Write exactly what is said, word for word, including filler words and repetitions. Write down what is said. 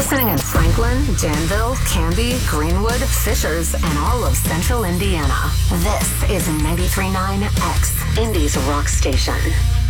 listening in Franklin, Danville, Canby, Greenwood, Fishers, and all of central Indiana. This is ninety-three point nine X, Indy's rock station.